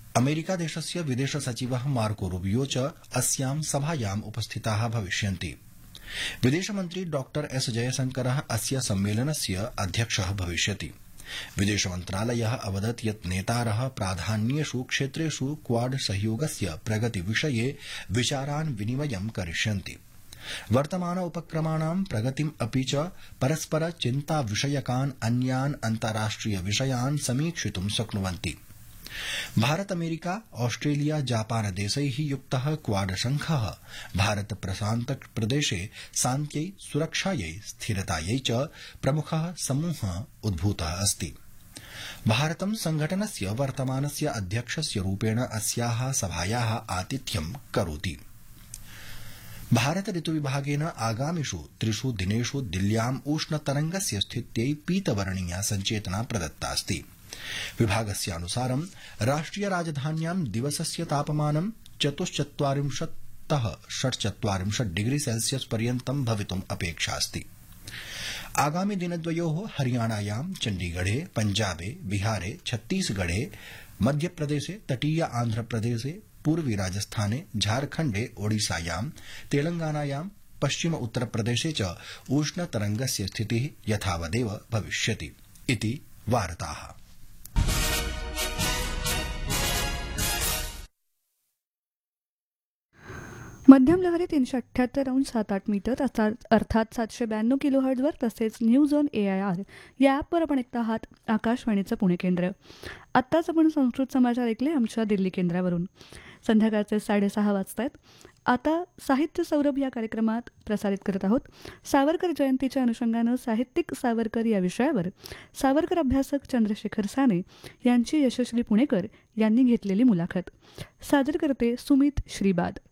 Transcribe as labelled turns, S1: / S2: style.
S1: अमेरिकादेशस्य विदेशसचिवः Marco Rubio च अस्यां सभायाम् उपस्थिताः भविष्यन्ति। विदेशमन्त्री डॉ एस जयशंकरः अस्य सम्मेलनस्य अध्यक्षः भविष्यति। विदेशमन्त्रालयः अवदत् यत् नेतारः प्राधान्येषु क्षेत्रेषु क्वाड सहयोगस्य प्रगतिविषये विचारान् विनिमयं करिष्यन्ति। वर्तमान उपक्रमाणां प्रगतिम् अपि च परस्पर चिन्ताविषयकान् अन्यान् अन्ताराष्ट्रिय विषयान् समीक्षितुं शक्नुवन्ति। भारत अमेरिका ऑस्ट्रेलिया जापान देशैः युक्तः क्वाड संघः भारत प्रशान्त प्रदेशे शान्त्यै सुरक्षायै स्थिरतायै च प्रमुखः समूहः उद्भूतः अस्ति। भारतं संघटनस्य वर्तमानस्य अध्यक्षस्य रूपेण अस्याः सभायाः आतिथ्यं करोति। भारत ऋतुविभागेन आगामिषु 3 दिनेषु दिल्ल्याम् उष्णतरंगस्य स्थित्यै पीतवर्णीया सञ्चेतना प्रदत्तास्ति। विभागस्यानुसारं राष्ट्रिय राजधान्यां दिवसस्य तापमानं 44तः 46 डिग्री सेल्सियस पर्यन्तं भवितुम् अपेक्षास्ति। आगामि दिनद्वयोः हरियाणायां चण्डीगढे पंजाबे बिहारे छत्तीसगढे मध्यप्रदेशे तटीय आन्ध्रप्रदेशे पूर्वी राजस्थाने झारखण्डे ओडिशायां तेलंगानायां पश्चिम उत्तरप्रदेशे च उष्णतरंगस्य स्थितिः यथावदेव भविष्यति इति वार्ताः।
S2: मध्यम लहरी 378.78 मीटर अर्थात 792 किलोहर्ट्झवर तसेच न्यूज ऑन AIR या ॲपवर आपण ऐकता आहात आकाशवाणीचं पुणे केंद्र। आत्ताच आपण संस्कृत समाचार ऐकले आमच्या दिल्ली केंद्रावरून। संध्याकाळचे 6:30 वाजतायत। आता साहित्य सौरभ या कार्यक्रमात प्रसारित करत आहोत सावरकर जयंतीच्या अनुषंगानं साहित्यिक सावरकर या विषयावर सावरकर अभ्यासक चंद्रशेखर साने यांची यशस्वी पुणेकर यांनी घेतलेली मुलाखत। सादर करते सुमित श्रीबाद।